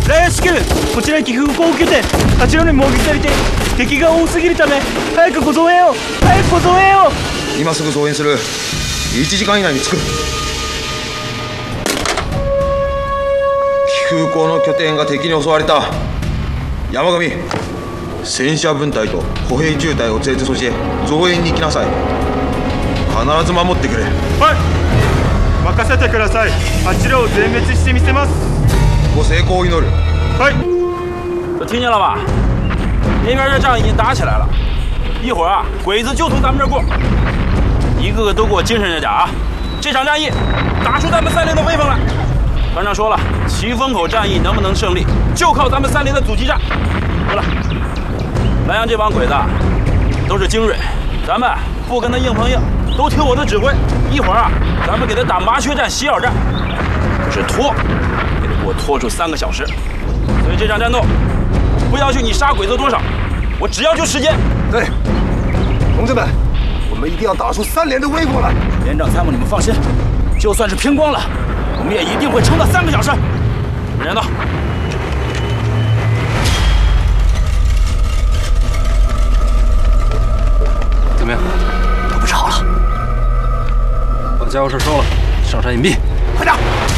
ラヤシ君、こちら岐阜航空拠点、あちらに目撃されて敵が多すぎるため早くご増援を、早くご増援を。 今すぐ増援する。1時間以内に着く。岐阜港の拠点が敵に襲われた。山上、戦車分隊と歩兵中隊を連れてそして増援に行きなさい。必ず守ってくれ。 はい、任せてください。あちらを全滅してみせます。 ご成功を祈る。 はい。 都听见了吧？那边这仗已经打起来了，一会儿啊，鬼子就从咱们这儿过，一个个都给我精神着点啊！这场战役打出咱们3连的威风来。团长说了，奇峰口战役能不能胜利，就靠咱们3连的阻击战。对了，南阳这帮鬼子都是精锐，咱们不跟他硬碰硬，都听我的指挥。一会儿啊，咱们给他打麻雀战、洗耳战，就是拖，也得给我拖出3个小时。所以这场战斗，不要求你杀鬼子多少，我只要求时间。 对，同志们，我们一定要打出3连的威风来。 连长参谋，你们放心，就算是拼光了，我们也一定会撑到3个小时。人到。 怎么样？ 都不吵了， 把家伙事收了，上山隐蔽。 快点！